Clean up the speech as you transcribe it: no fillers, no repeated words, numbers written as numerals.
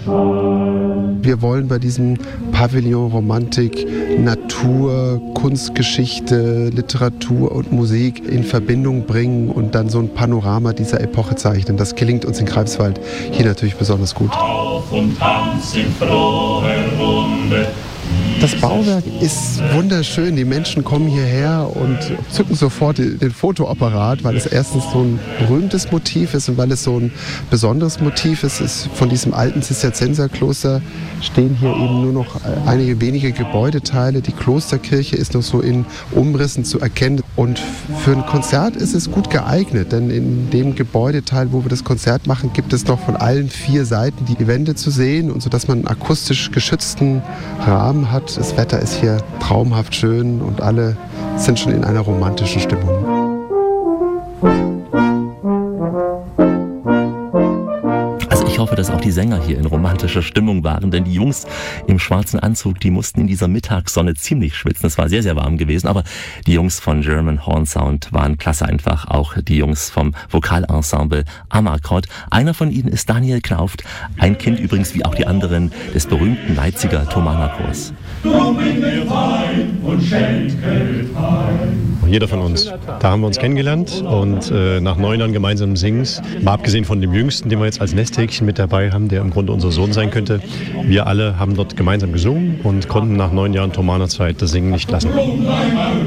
Wir wollen bei diesem Pavillon Romantik Natur, Kunstgeschichte, Literatur und Musik in Verbindung bringen und dann so ein Panorama dieser Epoche zeichnen. Das gelingt uns in Greifswald hier natürlich besonders gut. Auf und tanz in froher Runde. Das Bauwerk ist wunderschön. Die Menschen kommen hierher und zücken sofort den Fotoapparat, weil es erstens so ein berühmtes Motiv ist und weil es so ein besonderes Motiv ist. Von diesem alten Zisterzienserkloster stehen hier eben nur noch einige wenige Gebäudeteile. Die Klosterkirche ist noch so in Umrissen zu erkennen. Und für ein Konzert ist es gut geeignet, denn in dem Gebäudeteil, wo wir das Konzert machen, gibt es noch von allen 4 Seiten die Wände zu sehen, und so dass man einen akustisch geschützten Rahmen hat. Das Wetter ist hier traumhaft schön und alle sind schon in einer romantischen Stimmung. Ich hoffe, dass auch die Sänger hier in romantischer Stimmung waren, denn die Jungs im schwarzen Anzug, die mussten in dieser Mittagssonne ziemlich schwitzen. Es war sehr, sehr warm gewesen, aber die Jungs von German Horn Sound waren klasse einfach. Auch die Jungs vom Vokalensemble Amarcord. Einer von ihnen ist Daniel Knauft, ein Kind übrigens wie auch die anderen des berühmten Leipziger Thomanerchors. Jeder von uns. Da haben wir uns kennengelernt und nach 9 Jahren gemeinsamen Singens, mal abgesehen von dem Jüngsten, den wir jetzt als Nesthäkchen mit dabei haben, der im Grunde unser Sohn sein könnte, wir alle haben dort gemeinsam gesungen und konnten nach 9 Jahren Thomanerzeit das Singen nicht lassen.